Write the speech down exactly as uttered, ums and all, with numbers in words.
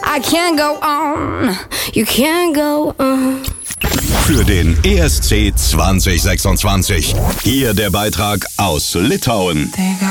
I can't go on, you can't go on. Für den E S C zwanzig sechsundzwanzig. Hier der Beitrag aus Litauen.